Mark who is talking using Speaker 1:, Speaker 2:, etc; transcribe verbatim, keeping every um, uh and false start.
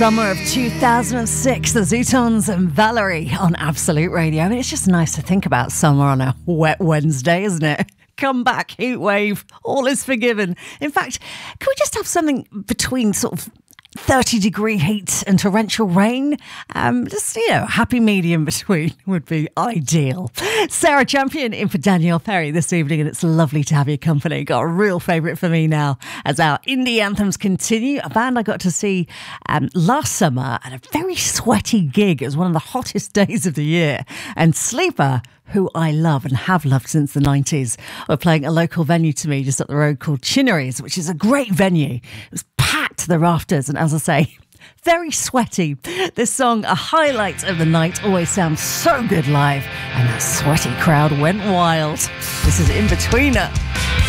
Speaker 1: Summer of two thousand six, the Zootons and Valerie on Absolute Radio. I mean, it's just nice to think about summer on a wet Wednesday, isn't it? Come back, heat wave, all is forgiven. In fact, can we just have something between sort of thirty degree heat and torrential rain? Um, just, you know, happy medium between would be ideal. Sarah Champion in for Danielle Perry this evening, and it's lovely to have your company. Got a real favourite for me now as our indie anthems continue. A band I got to see um, last summer at a very sweaty gig. It was one of the hottest days of the year. And Sleeper, who I love and have loved since the nineties, were playing a local venue to me just up the road called Chinnery's, which is a great venue. It was packed to the rafters, and as I say, very sweaty. This song, a highlight of the night, always sounds so good live, and that sweaty crowd went wild. This is In-Betweener.